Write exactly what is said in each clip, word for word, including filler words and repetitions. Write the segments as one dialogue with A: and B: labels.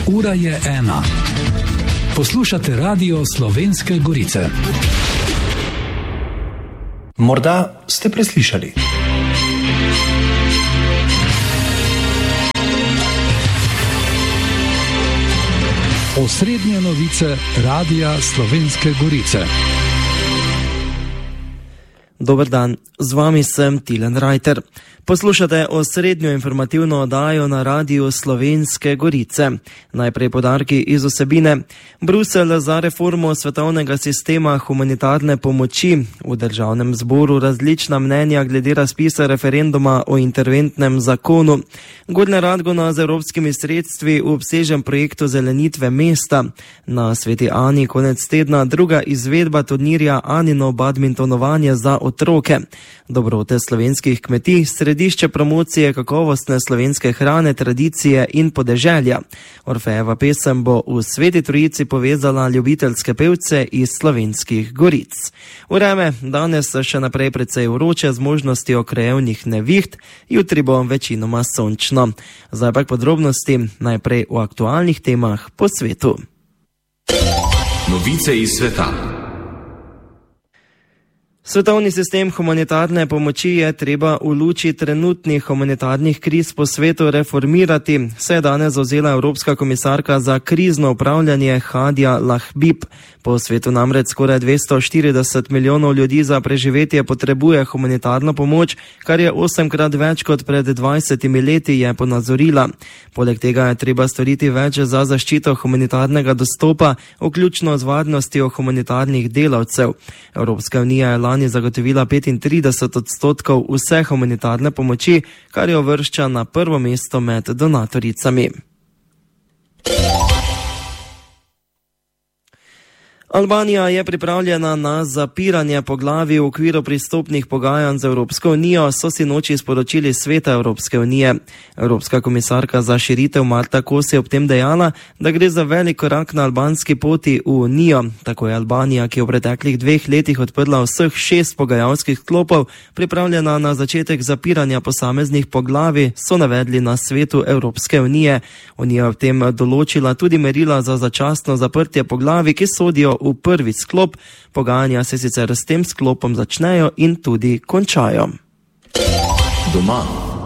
A: Ura je ena. Poslušate Radio Slovenske Gorice.
B: Morda ste preslišali.
A: Osrednje novice Radia Slovenske Gorice.
C: Dober dan, z vami sem Tilen Rajter. Poslušate osrednjo informativno oddajo na Radiu Slovenske Gorice. Najprej podarki iz vsebine. Bruselj za reformo svetovnega sistema humanitarne pomoči. V državnem zboru različna mnenja glede razpisa referenduma o interventnem zakonu. Gornja Radgona z evropskimi sredstvi v obsežnem projektu zelenitve mesta. Na Sveti Ani konec tedna druga izvedba turnirja Anino badmintonovanje za otroke. Dobrote slovenskih kmetij, središče promocije kakovostne slovenske hrane, tradicije in podeželja. Orfejeva pesem bo v Sveti Trojici povezala ljubiteljske pevce iz slovenskih goric. Vreme danes še naprej precej vroče z možnostjo krajevnih neviht, jutri bo večinoma sončno. Zdaj pa podrobnosti najprej v aktualnih temah po svetu.
D: Novice iz sveta.
C: Svetovni sistem humanitarne pomoči je treba v luči trenutnih humanitarnih kriz po svetu reformirati, se je danes zavzela Evropska komisarka za krizno upravljanje Hadija Lahbib. Po svetu namreč skoraj dvesto štirideset milijonov ljudi za preživetje potrebuje humanitarno pomoč, kar je osemkrat več kot pred dvajsetimi leti, je ponazorila. Poleg tega je treba storiti več za zaščito humanitarnega dostopa, vključno z varnostjo humanitarnih delavcev. Evropska unija je lani zagotovila petintrideset odstotkov vse humanitarne pomoči, kar jo uvršča na prvo mesto med donatoricami. Albanija je pripravljena na zapiranje poglavij v okviru pristopnih pogajanj z Evropsko unijo, so sinoči sporočili Sveta Evropske unije. Evropska komisarka za širitev Marta Kos je ob tem dejala, da gre za velik korak na albanski poti v unijo. Tako je Albanija, ki je v preteklih dveh letih odprla vseh šest pogajalskih sklopov, pripravljena na začetek zapiranja posameznih poglavij, so navedli na Svetu Evropske unije. Unija je ob tem določila tudi merila za začasno zaprtje poglavij, ki sodijo v prvi sklop. Pogajanja se sicer s tem sklopom začnejo in tudi končajo.
D: Doma.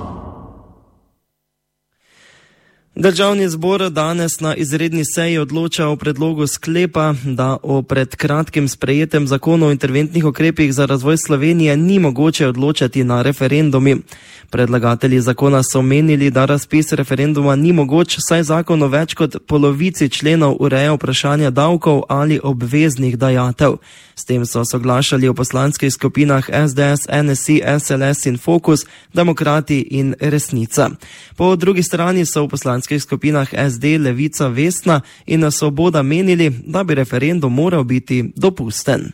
C: Državni zbor danes na izredni seji odloča o predlogu sklepa, da o pred kratkim sprejetem zakonu o interventnih ukrepih za razvoj Slovenije ni mogoče odločati na referendumi. Predlagatelji zakona so menili, da razpis referenduma ni mogoč, saj zakon o več kot polovici členov ureja vprašanja davkov ali obveznih dajatev. S tem so soglašali v poslanskih skupinah S D S, N S I, S L S in Fokus, Demokrati in Resnica. Po drugi strani so v poslanskih skupinah S D, Levica, Vesna in Svoboda menili, da bi referendum moral biti dopusten.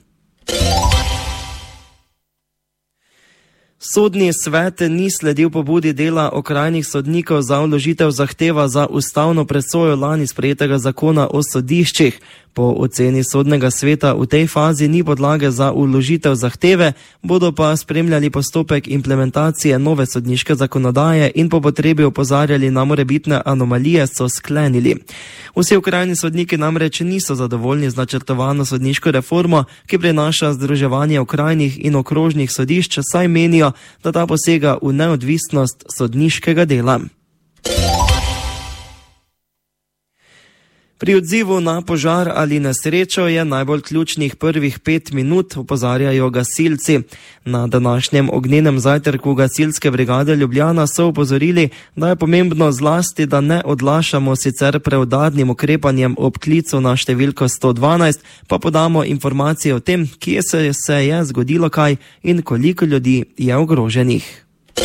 C: Sodni svet ni sledil pobudi dela okrajnih sodnikov za vložitev zahteva za ustavno presojo lani sprejetega zakona o sodiščih. Po oceni sodnega sveta v tej fazi ni podlage za vložitev zahteve, bodo pa spremljali postopek implementacije nove sodniške zakonodaje in po potrebi opozarjali na morebitne anomalije, so sklenili. Vsi okrajni sodniki namreč niso zadovoljni z načrtovano sodniško reformo, ki prinaša združevanje okrajnih in okrožnih sodišč, saj menijo, da ta posega v neodvisnost sodniškega dela. Pri odzivu na požar ali nesrečo je najbolj ključnih prvih pet minut, opozarjajo gasilci. Na današnjem ognjenem zajtrku gasilske brigade Ljubljana so opozorili, da je pomembno zlasti, da ne odlašamo sicer preudarnim ukrepanjem ob klicu na številko sto dvanajst, pa podamo informacije o tem, kje se, se je zgodilo kaj in koliko ljudi je ogroženih.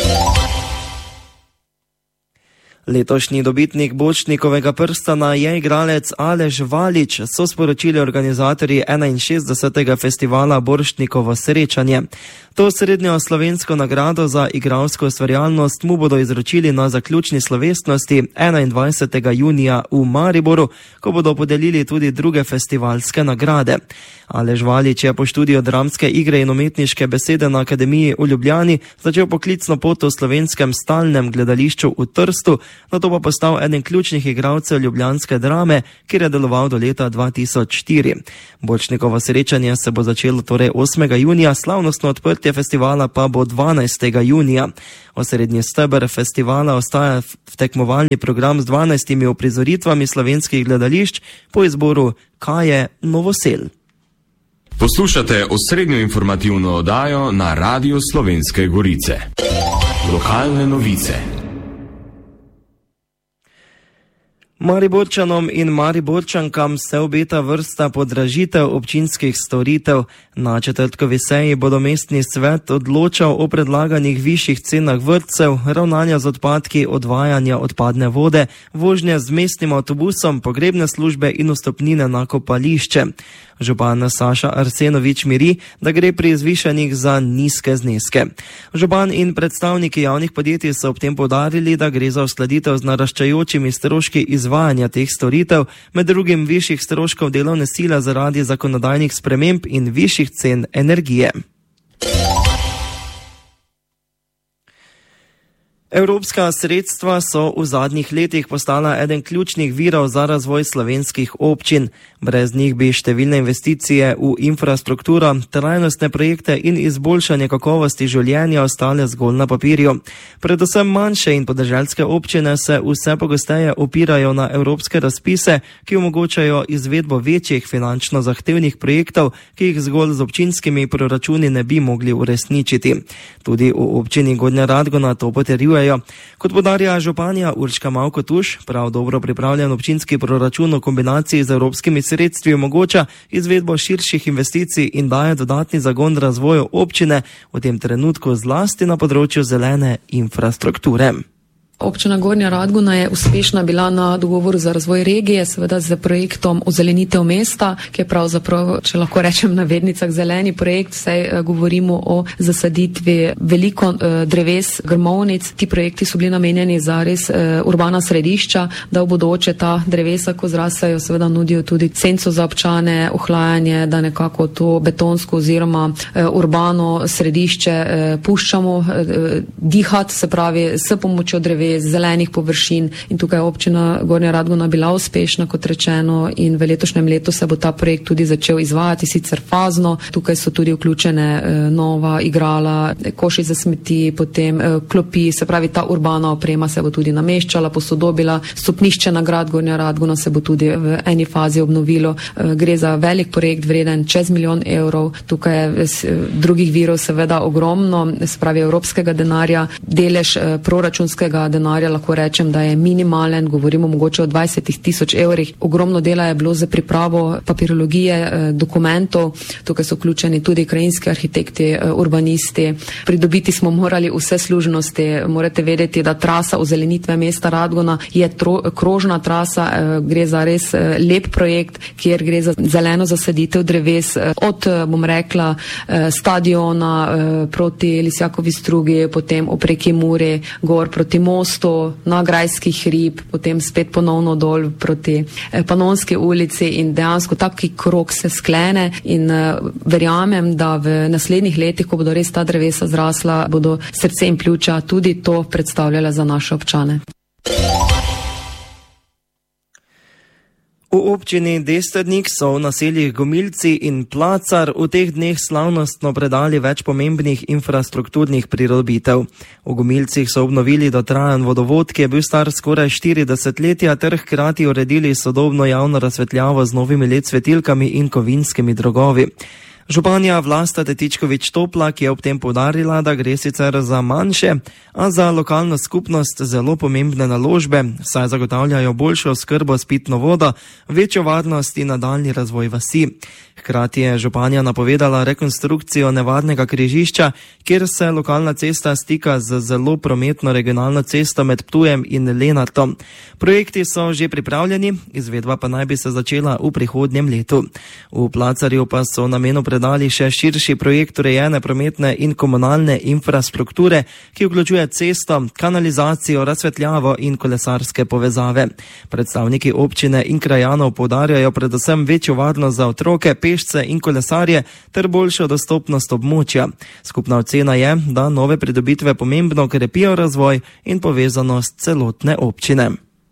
C: Letošnji dobitnik Bočnikovega prstana je igralec Aleš Valič, so sporočili organizatorji enainšestdesetega festivala Borštnikovo srečanje. To srednjo slovensko nagrado za igralsko ustvarjalnost mu bodo izročili na zaključni slovesnosti enaindvajsetega junija v Mariboru, ko bodo podelili tudi druge festivalske nagrade. Aleš Valič je po študiju dramske igre in umetniške besede na Akademiji v Ljubljani začel poklicno pot v slovenskem stalnem gledališču v Trstu, nato pa postal eden ključnih igralcev ljubljanske Drame, kjer je deloval do leta dva tisoč štiri. Borčnikovo srečanje se bo začelo torej osmega junija, slavnostno odprtje festivala pa bo dvanajstega junija. Osrednji steber festivala ostaja v tekmovalni program z dvanajstimi uprizoritvami slovenskih gledališč po izboru Kaje Novosel.
D: Poslušate osrednjo informativno oddajo na Radiu Slovenske Gorice. Lokalne novice.
C: Mariborčanom in Mariborčankam se obeta vrsta podražitev občinskih storitev. Na četrtkovi seji bodo mestni svet odločal o predlaganih višjih cenah vrtcev, ravnanja z odpadki, odvajanja odpadne vode, vožnje z mestnim avtobusom, pogrebne službe in vstopnine na kopališče. Župan Saša Arsenovič miri, da gre pri zvišanjih za nizke zneske. Župan in predstavniki javnih podjetij so ob tem poudarili, da gre za uskladitev z naraščajočimi stroški izvajanja teh storitev, med drugim višjih stroškov delovne sile zaradi zakonodajnih sprememb in višjih cen energije. Evropska sredstva so v zadnjih letih postala eden ključnih virov za razvoj slovenskih občin. Brez njih bi številne investicije v infrastrukturo, trajnostne projekte in izboljšanje kakovosti življenja ostale zgolj na papirju. Predvsem manjše in podeželske občine se vse pogosteje opirajo na evropske razpise, ki omogočajo izvedbo večjih finančno zahtevnih projektov, ki jih zgolj z občinskimi proračuni ne bi mogli uresničiti. Tudi v občini Gornja Radgona to potrjuje. Kot podarja županja Urška Mavko-Tuš, prav dobro pripravljen občinski proračun v kombinaciji z evropskimi sredstvi omogoča izvedbo širših investicij in daje dodatni zagon razvoju občine, v tem trenutku zlasti na področju zelene infrastrukture.
E: Občina Gornja Radgona je uspešna bila na dogovoru za razvoj regije, seveda z projektom Ozelenitev mesta, ki je pravzaprav, če lahko rečem na vednicah, zeleni projekt, saj govorimo o zasaditvi veliko dreves, grmovnic. Ti projekti so bili namenjeni za res urbana središča, da v bodoče ta drevesa, ko zrasajo, seveda nudijo tudi senco za občane, ohlajanje, da nekako to betonsko oziroma urbano središče puščamo dihati, se pravi s pomočjo dreves, zelenih površin, in tukaj je občina Gornja Radgona bila uspešna, kot rečeno, in v letošnjem letu se bo ta projekt tudi začel izvajati, sicer fazno. Tukaj so tudi vključene eh, nova igrala, koši za smeti, potem eh, klopi, se pravi ta urbana oprema se bo tudi nameščala, posodobila, stopnišče na grad Gornja Radgona se bo tudi v eni fazi obnovilo. Eh, gre za velik projekt vreden čez milijon evrov, tukaj je eh, drugih virov seveda ogromno, se pravi evropskega denarja, delež eh, proračunskega denarja lahko rečem, da je minimalen, govorimo mogoče o dvajset tisoč evrih. Ogromno dela je bilo za pripravo papirologije, dokumentov, tukaj so vključeni tudi krajinski arhitekti, urbanisti. Pridobiti smo morali vse služnosti. Morate vedeti, da trasa ozelenitve mesta Radgona je tro, krožna trasa, gre za res lep projekt, kjer gre za zeleno zasaditev dreves od, bom rekla, stadiona proti Lisjakovi strugi, potem opreki Muri, gor proti mostu, na Grajski hrib, potem spet ponovno dol proti Panonski ulici, in dejansko taki krog se sklene, in uh, verjamem, da v naslednjih letih, ko bodo res ta drevesa zrasla, bodo srce in pljuča tudi to predstavljala za naše občane. V občini Destrnik so v naseljih Gomilci in Placar v teh dneh slavnostno predali več pomembnih infrastrukturnih pridobitev. V Gomilcih so obnovili dotrajan vodovod, ki je bil star skoraj štiri desetletja, ter hkrati uredili sodobno javno razsvetljavo z novimi L E D svetilkami in kovinskimi drogovi. Županja Vlasta Tetičkovič Toplak je ob tem poudarila, da gre sicer za manjše, a za lokalno skupnost zelo pomembne naložbe, saj zagotavljajo boljšo oskrbo s pitno vodo, večjo varnost in nadaljnji razvoj vasi. Hkrati je županja napovedala rekonstrukcijo nevarnega križišča, kjer se lokalna cesta stika z zelo prometno regionalno cesto med Ptujem in Lenartom. Projekti so že pripravljeni, izvedba pa naj bi se začela v prihodnjem letu. V Placarju pa so namenu
C: predali še širši projekt urejene prometne in komunalne infrastrukture, ki vključuje cesto, kanalizacijo, razsvetljavo in kolesarske povezave. Predstavniki občine in krajanov poudarjajo predvsem večjo varnost za otroke, pešce in kolesarje ter boljšo dostopnost območja. Skupna ocena je, da nove pridobitve pomembno krepijo razvoj in povezanost celotne občine.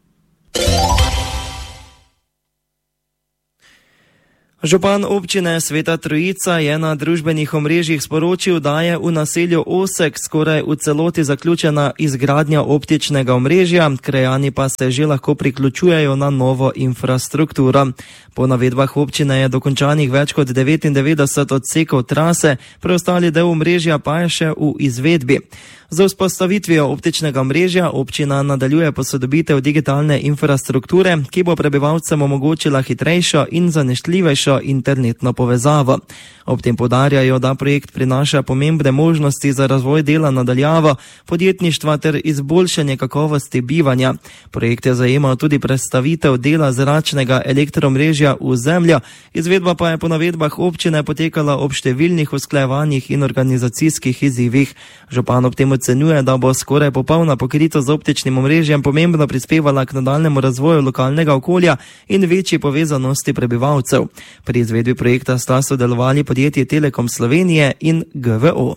C: Župan občine Sveta Trojica je na družbenih omrežjih sporočil, da je v naselju Osek skoraj v celoti zaključena izgradnja optičnega omrežja, krajani pa se že lahko priključujejo na novo infrastrukturo. Po navedbah občine je dokončanih več kot devetindevetdeset odsekov trase, preostali del omrežja pa je še v izvedbi. Za vzpostavitvijo optičnega omrežja občina nadaljuje posodobitev digitalne infrastrukture, ki bo prebivalcem omogočila hitrejšo in zanesljivejšo internetno povezavo. Ob tem poudarjajo, da projekt prinaša pomembne možnosti za razvoj dela nadaljavo, podjetništva ter izboljšanje kakovosti bivanja. Projekt je zajemal tudi predstavitev dela zračnega elektromrežja v zemljo, izvedba pa je po navedbah občine potekala ob številnih usklajevanjih in organizacijskih izzivih. Župan ob tem ocenjuje, da bo skoraj popolna pokritost z optičnim omrežjem pomembno prispevala k nadaljnemu razvoju lokalnega okolja in večji povezanosti prebivalcev. Pri izvedbi projekta sta sodelovali podjetje Telekom Slovenije in G V O.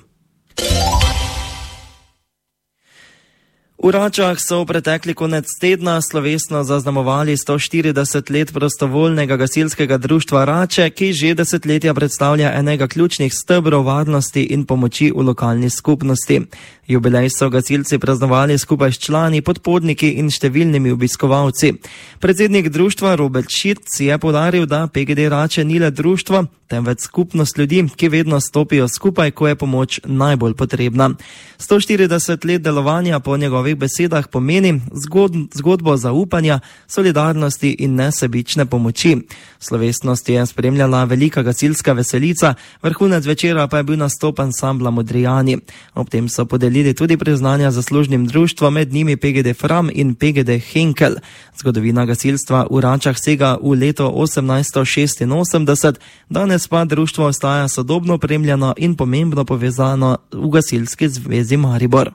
C: V Račah so v pretekli konec tedna slovesno zaznamovali sto štirideset let prostovoljnega gasilskega društva Rače, ki že desetletja predstavlja enega ključnih stebrov varnosti in pomoči v lokalni skupnosti. Jubilej so gasilci praznovali skupaj s člani, podporniki in številnimi obiskovalci. Predsednik društva Robert Širc je poudaril, da P G D Rače ni le društvo, temveč skupnost ljudi, ki vedno stopijo skupaj, ko je pomoč najbolj potrebna. sto štirideset let delovanja po njegovih besedah pomeni zgod, zgodbo zaupanja, solidarnosti in nesebične pomoči. Slovesnost je spremljala velika gasilska veselica, vrhunec večera pa je bil nastop ansambla Modrijani. Ob tem so podelili tudi priznanja zaslužnim društvom, med njimi P G D Fram in P G D Henkel. Zgodovina gasilstva v Račah sega v leto osemnajststo šestinosemdeset, danes pa društvo ostaja sodobno opremljeno in pomembno povezano v Gasilski zvezi Maribor.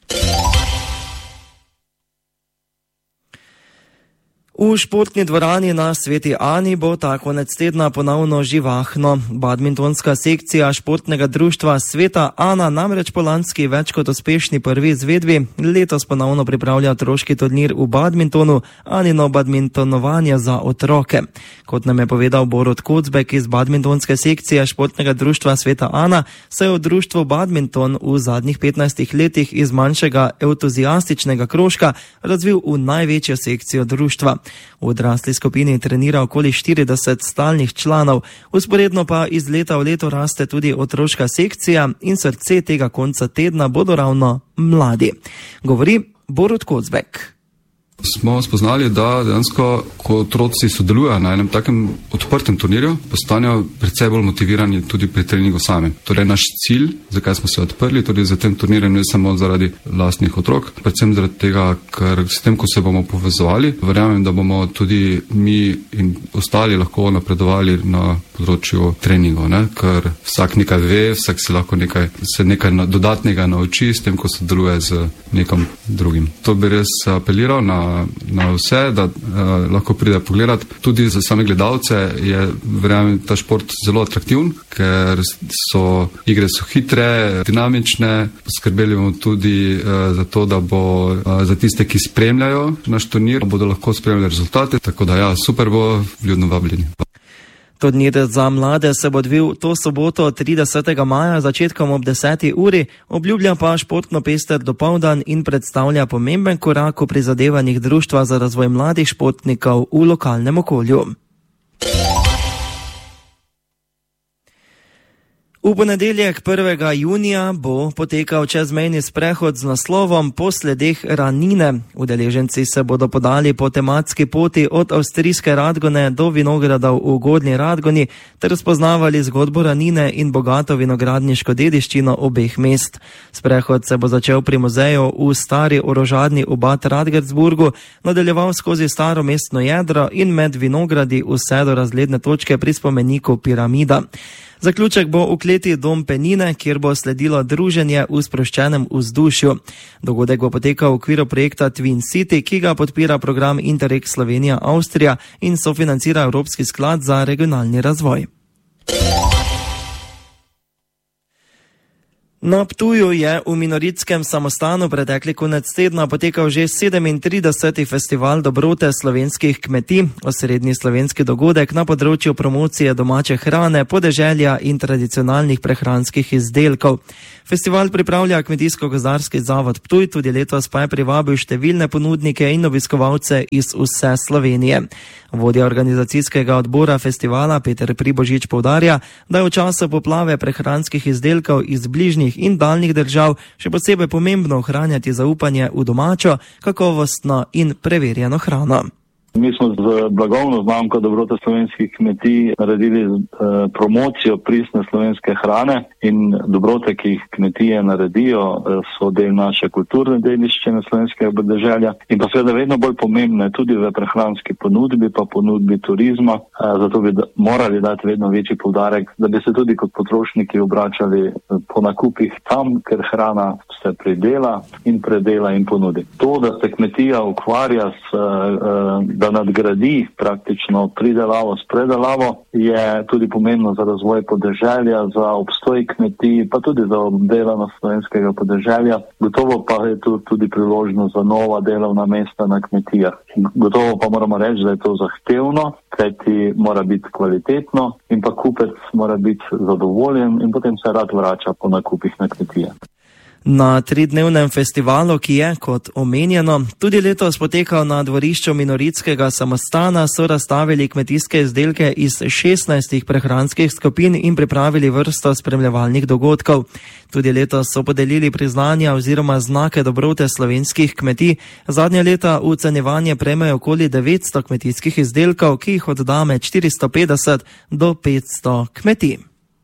C: V športni dvorani na Sveti Ani bo ta konec tedna ponovno živahno. Badmintonska sekcija športnega društva Sveta Ana namreč po lanski več kot uspešni prvi izvedbi letos ponovno pripravlja otroški turnir v badmintonu, Anino badmintonovanje za otroke. Kot nam je povedal Borut Kocbek iz badmintonske sekcije športnega društva Sveta Ana, se je v društvu badminton v zadnjih petnajstih letih iz manjšega entuziastičnega krožka razvil v največjo sekcijo društva. V odrasli skupini trenira okoli štirideset stalnih članov, vzporedno pa iz leta v leto raste tudi otroška sekcija in srce tega konca tedna bodo ravno mladi. Govori Borut Kocbek.
F: Smo spoznali, da dejansko, ko otroci sodelujejo na enem takem odprtem turnirju, postanejo predvsej bolj motivirani tudi pri treningu sami. Torej, naš cilj, zakaj smo se odprli, tudi za tem turnirjem, ne samo zaradi lastnih otrok, predvsem zaradi tega, ker s tem, ko se bomo povezovali, verjamem, da bomo tudi mi in ostali lahko napredovali na področju treningov, ne? Ker vsak nekaj ve, vsak si lahko nekaj, se nekaj dodatnega nauči s tem, ko sodeluje z nekom drugim. To bi res apeliral na na vse, da uh, lahko pride pogledati. Tudi za same gledalce je, verjamem, ta šport zelo atraktiven, ker so igre so hitre, dinamične. Poskrbeli bomo tudi uh, za to, da bo uh, za tiste, ki spremljajo naš turnir, bodo lahko spremljali rezultate. Tako da ja, super bo, vljudno vabljeni.
C: Turnir za mlade se bo odvil to soboto tridesetega maja začetkom ob deseti uri, obljublja pa športno pester dopoldan in predstavlja pomemben korak v prizadevanjih društva za razvoj mladih športnikov v lokalnem okolju. V ponedeljek prvega junija bo potekal čezmejni sprehod z naslovom Po sledeh Ranine. Udeleženci se bodo podali po tematski poti od avstrijske Radgone do vinogradov v Gornji Radgoni ter spoznavali zgodbo Ranine in bogato vinogradniško dediščino obeh mest. Sprehod se bo začel pri muzeju v stari orožarni v Bad Radgersburgu, nadaljeval skozi staro mestno jedro in med vinogradi vse do razgledne točke pri spomeniku Piramida. Zaključek bo v kleti Dom Penine, kjer bo sledilo druženje v sproščenem vzdušju. Dogodek bo potekal v okviru projekta Twin City, ki ga podpira program Interreg Slovenija-Avstrija in sofinancira Evropski sklad za regionalni razvoj. Na Ptuju je v Minoritskem samostanu pretekli konec tedna potekal že sedemintrideseti festival dobrote slovenskih kmetij, osrednji slovenski dogodek na področju promocije domače hrane, podeželja in tradicionalnih prehranskih izdelkov. Festival pripravlja Kmetijsko-gozdarski zavod Ptuj, tudi letos pa je privabil številne ponudnike in obiskovalce iz vse Slovenije. Vodja organizacijskega odbora festivala Peter Pribožič poudarja, da je v času poplave prehranskih izdelkov iz bližnjih in daljnih držav še posebej pomembno ohranjati zaupanje v domačo, kakovostno in preverjeno hrano.
G: Mi smo z blagovno znamko dobrote slovenskih kmetij naredili eh, promocijo pristne slovenske hrane in dobrote, ki jih kmetije naredijo, eh, so del naše kulturne dediščine slovenskega podeželja in pa seveda vedno bolj pomembne tudi v prehranski ponudbi, pa ponudbi turizma. Eh, zato bi da, morali dati vedno večji poudarek, da bi se tudi kot potrošniki obračali po nakupih tam, ker hrana se pridela in predela in ponudi. To, da se kmetija ukvarja s eh, da nadgradi praktično pridelavo s predelavo, je tudi pomembno za razvoj podeželja, za obstoj kmetij, pa tudi za obdelanost slovenskega podeželja. Gotovo pa je tu tudi priložnost za nova delovna mesta na kmetijah. Gotovo pa moramo reči, da je to zahtevno, kajti mora biti kvalitetno in pa kupec mora biti zadovoljen in potem se rad vrača po nakupih na kmetije.
C: Na tridnevnem festivalu, ki je, kot omenjeno, tudi letos potekal na dvorišču Minoritskega samostana, so razstavili kmetijske izdelke iz šestnajstih prehranskih skupin in pripravili vrsto spremljevalnih dogodkov. Tudi letos so podelili priznanja oziroma znake dobrote slovenskih kmetij. Zadnja leta v ocenjevanje prejmejo okoli devetsto kmetijskih izdelkov, ki jih odda med štiristo petdeset do petsto kmetij.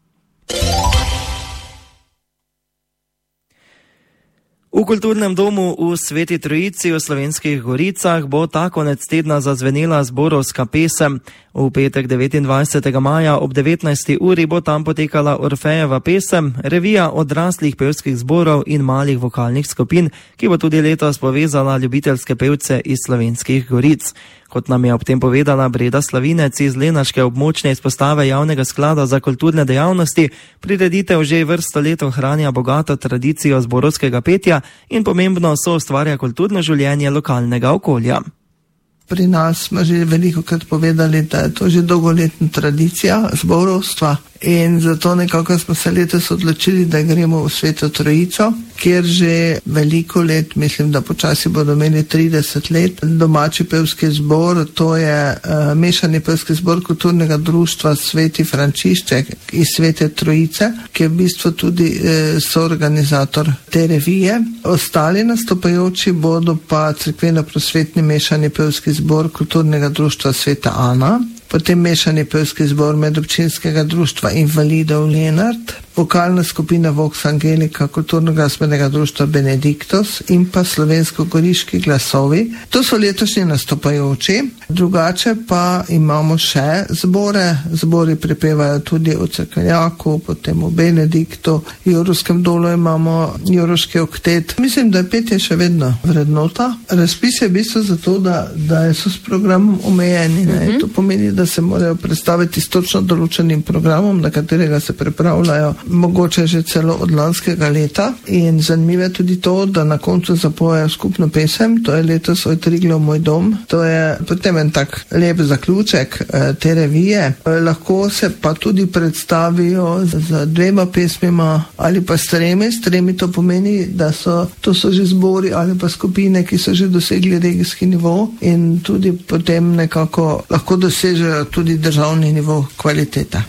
C: V kulturnem domu v Sveti Trojici v Slovenskih Goricah bo ta konec tedna zazvenela zborovska pesem. V petek devetindvajsetega maja ob devetnajsti uri bo tam potekala Orfejeva pesem, revija odraslih pevskih zborov in malih vokalnih skupin, ki bo tudi letos povezala ljubiteljske pevce iz Slovenskih Goric. Kot nam je ob tem povedala Breda Slavinec iz lenarške območne izpostave Javnega sklada za kulturne dejavnosti, prireditev že vrsto let ohranja bogato tradicijo zborovskega petja in pomembno so ustvarja kulturno življenje lokalnega okolja.
H: Pri nas smo že velikokrat povedali, da je to že dolgoletna tradicija zborovstva in zato nekako smo se letos odločili, da gremo v Sveto Trojico, kjer že veliko let, mislim, da počasi bodo imeli trideset let, domači pevski zbor, to je uh, mešani pevski zbor kulturnega društva Sveti Frančišček iz Svete Trojice, ki je v bistvu tudi uh, soorganizator te revije. Ostali nastopajoči bodo pa cerkveno-prosvetni mešani pevski zbor kulturnega društva Sveta Ana, potem mešani pevski zbor medobčinskega društva Invalidov Lenart, vokalna skupina Vox Angelika kulturno-glasbenega društva Benediktos in pa slovensko-goriški glasovi. To so letošnji nastopajoči. Drugače pa imamo še zbore. Zbori prepevajo tudi o Cerkvenjaku, potem o Benediktu, v Jurovskem dolu imamo Jurovški oktet. Mislim, da je petje še vedno vrednota. Razpis je v bistvu zato, da, da so s programom omejeni. Ne? To pomeni, da se morajo predstaviti s točno določenim programom, na katerega se pripravljajo mogoče že celo od lanskega leta. In zanimivo je tudi to, da na koncu zapojejo skupno pesem, to je letos Oj Triglav moj dom. To je potem en tak lep zaključek eh, te revije. Eh, lahko se pa tudi predstavijo z, z dvema pesmima ali pa s tremi. S tremi to pomeni, da so, to so že zbori ali pa skupine, ki so že dosegli regijski nivo in tudi potem nekako lahko dosežejo tudi državni nivo kvalitete.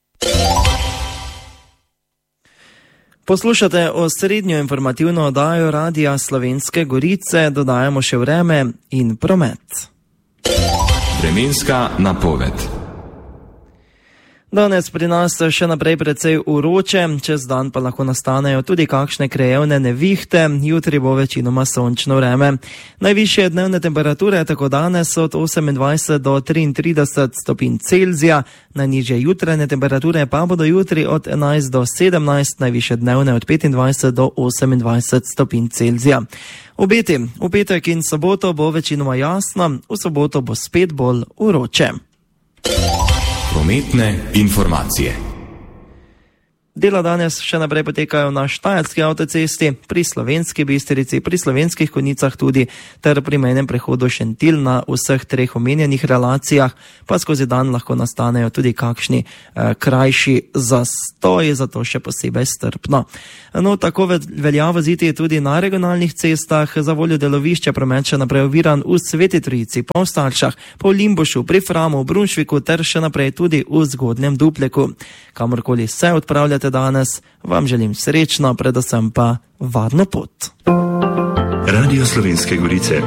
C: Poslušate osrednjo informativno oddajo Radia Slovenske Gorice, dodajamo še vreme in promet.
D: Vremenska napoved.
C: Danes pri nas še naprej precej vroče, čez dan pa lahko nastanejo tudi kakšne krajevne nevihte, jutri bo večinoma sončno vreme. Najvišje dnevne temperature tako danes od osemindvajset do triintrideset stopinj Celzija, najnižje jutranje temperature pa bodo jutri od enajst do sedemnajst, najvišje dnevne od petindvajset do osemindvajset stopinj Celzija. Obeti, v petek in soboto bo večinoma jasno, v soboto bo spet bolj vroče.
D: Prometne informacije. Dela danes še naprej potekajo na Štajerski avtocesti, pri Slovenski Bistrici, pri Slovenskih Konjicah tudi, ter pri mejnem prehodu Šentilj. Na vseh treh omenjenih relacijah pa skozi dan lahko nastanejo tudi kakšni eh, krajši zastoji, zato še posebej strpno. No, tako velja voziti tudi na regionalnih cestah, za voljo delovišča promet še naprej oviran v Sveti Trojici, pa v Staršah, pa v Limbušu, pri Framu, v Brunšviku ter še naprej tudi v Zgodnjem Dupleku. Kamorkoli se odpravljate danes, vam želim srečno, predvsem pa varno pot.
I: Radio Slovenske Gorice.